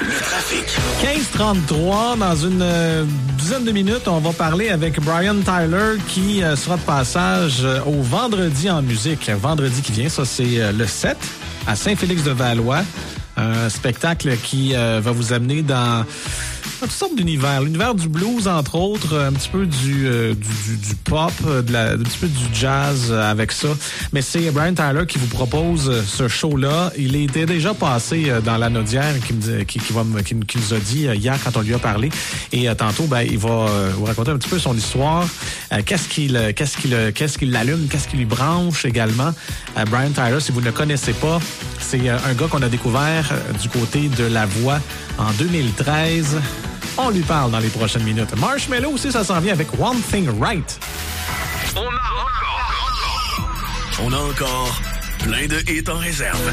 Le trafic. 15h33, dans une dizaine de minutes, on va parler avec Brian Tyler qui sera de passage au Vendredi en musique. Vendredi qui vient, ça c'est le 7 à Saint-Félix-de-Valois. Un spectacle qui va vous amener dans toutes sortes d'univers. L'univers du blues, entre autres, un petit peu du pop, un petit peu du jazz avec ça. Mais c'est Brian Tyler qui vous propose ce show-là. Il était déjà passé dans la Naudière qui nous a dit hier quand on lui a parlé. Et tantôt, il va vous raconter un petit peu son histoire. Qu'est-ce qui l'allume, qu'est-ce qui lui branche également. Brian Tyler, si vous ne le connaissez pas, c'est un gars qu'on a découvert du côté de La Voix en 2013. On lui parle dans les prochaines minutes. Marshmello aussi, ça s'en vient avec One Thing Right. On a encore plein de hits en réserve.